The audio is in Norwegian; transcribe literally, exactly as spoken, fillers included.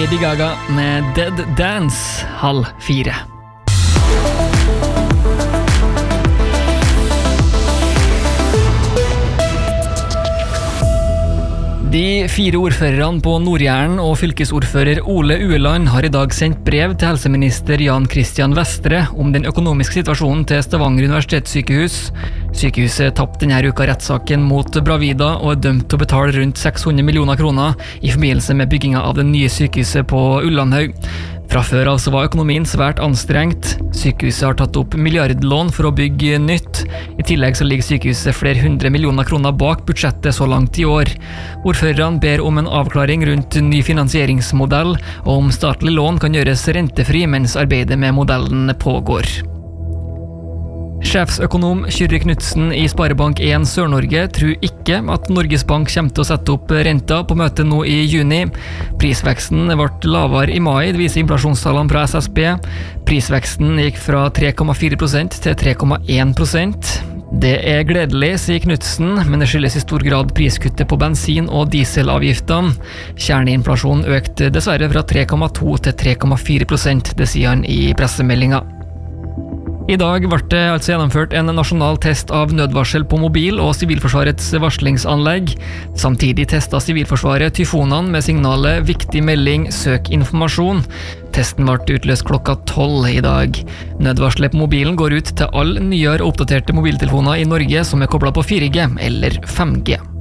Lady Gaga med Dead Dance, halv fire. De fire ordførerne på Nord-Jæren og fylkesordfører Ole Ueland har i dag sendt brev til helseminister Jan Christian Vestre om den økonomiske situasjonen til Stavanger universitetssykehus. Sykehuset tappte denne uka rettssaken mot Bravida og er dømt til å betale rundt seks hundre millioner kroner i forbindelse med bygginga av det nye sykehuset på Ullandhaug. Fra før av så var økonomien svært anstrengt. Sykehuset har tatt opp milliardlån for å bygge nytt. I tillegg så ligger sykehuset flere hundre millioner kroner bak budsjettet så langt i år. Ordførerne ber om en avklaring rundt ny finansieringsmodell, og om statlig lån kan gjøres rentefri mens arbeidet med modellen pågår. Sjefsøkonom Kyrre Knudsen i Sparebank en Sør-Norge tror ikke at Norges Bank kommer til å sette opp renta på møtet nå i juni. Prisveksten ble lavere i mai, det viser inflasjonstallene fra S S B. Prisveksten gikk fra tre komma fire prosent til tre komma én prosent. Det er gledelig, sier Knudsen, men det skyldes i stor grad priskuttet på bensin- og dieselavgiftene. Kjerneinflasjonen økte dessverre fra tre komma to til tre komma fire prosent, det sier han i pressemeldinga. I dag ble det altså gjennomført en nasjonal test av nødvarsel på mobil og Sivilforsvarets varslingsanlegg. Samtidig testet Sivilforsvaret tyfonene med signalet «Viktig melding, søk informasjon». Testen ble utløst klokka tolv i dag. Nødvarselet på mobilen går ut til alle nyere og oppdaterte mobiltelefoner i Norge som er koblet på fire G eller fem G.